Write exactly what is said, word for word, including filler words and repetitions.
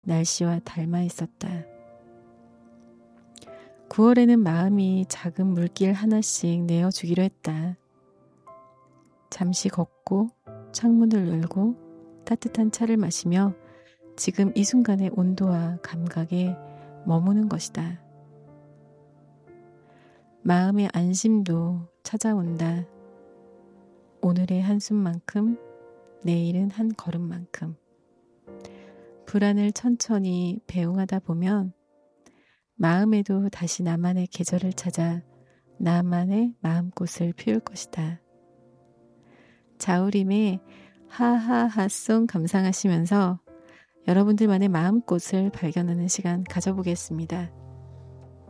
날씨와 닮아 있었다. 구월에는 마음이 작은 물길 하나씩 내어주기로 했다. 잠시 걷고 창문을 열고 따뜻한 차를 마시며 지금 이 순간의 온도와 감각에 머무는 것이다. 마음의 안심도 찾아온다. 오늘의 한숨만큼, 내일은 한 걸음만큼. 불안을 천천히 배웅하다 보면 마음에도 다시 나만의 계절을 찾아 나만의 마음꽃을 피울 것이다. 자우림의 하하하송 감상하시면서 여러분들만의 마음꽃을 발견하는 시간 가져보겠습니다.